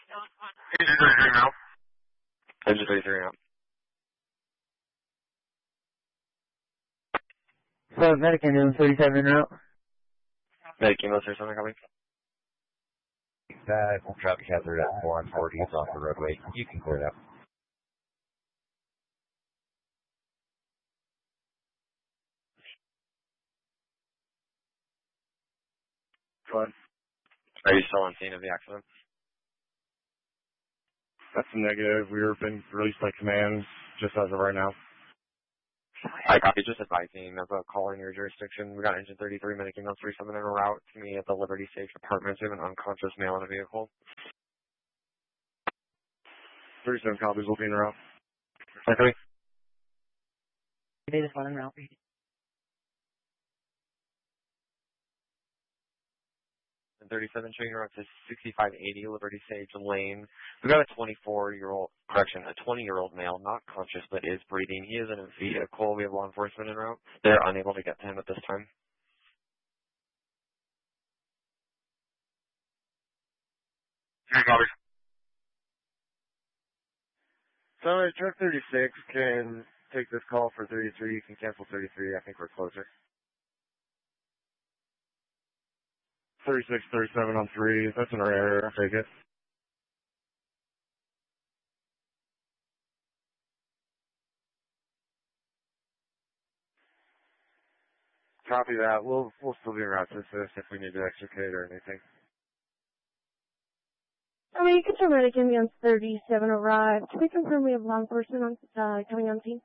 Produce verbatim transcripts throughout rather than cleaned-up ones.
Engine thirty-three now. Engine thirty-three now. So, medic ambulance thirty-seven en route. Medic ambulance thirty-seven coming. That traffic hazard at four on forty is off the roadway. You can clear it up. Go ahead. Are you still on scene of the accident? That's a negative. We've been released by command just as of right now. I copy. Just advising of a call in your jurisdiction. We got engine thirty-three, medic ambulance thirty-seven en route to me at the Liberty Stage Apartments. We have an unconscious male in a vehicle. thirty-seven copies will be en route. Okay. They just want en route. thirty-seven showing route to sixty-five eighty Liberty Stage Lane. We've got a twenty-four-year-old, correction, a twenty-year-old male, not conscious but is breathing. He is in a vehicle. We have law enforcement en route. They're unable to get to him at this time. Three copies. So, uh, truck thirty-six can take this call for thirty-three. You can cancel thirty-three. I think we're closer. thirty-six, thirty-seven on three. That's an error. I'll take it. Copy that. We'll we'll still be en route to assist if we need to extricate or anything. I mean, you can turn medic ambulance thirty-seven arrived. Can we confirm we have law enforcement on, uh, coming on scene?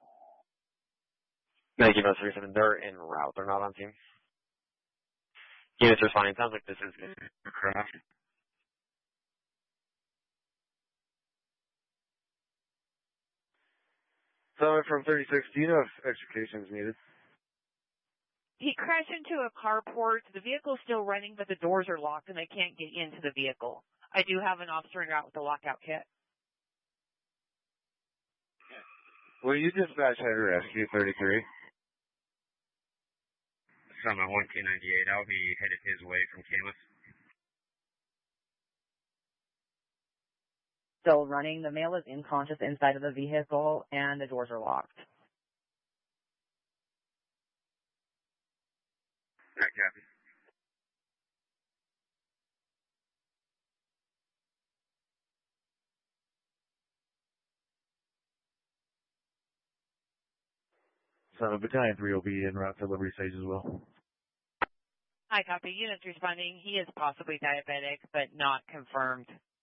Medic ambulance thirty-seven, they're en route. They're not on team. Units responding. Sounds like this is a crash. So, from thirty-six, do you know if extrication is needed? He crashed into a carport. The vehicle's still running, but the doors are locked and they can't get into the vehicle. I do have an officer en route with a lockout kit. Will you dispatch heavy rescue thirty-three? I'm at one K ninety-eight. I'll be headed his way from Camas. Still running. The male is unconscious inside of the vehicle, and the doors are locked. Right, copy. So, Battalion three will be en route to Liberty Stage as well. Hi, copy. Units responding. He is possibly diabetic, but not confirmed.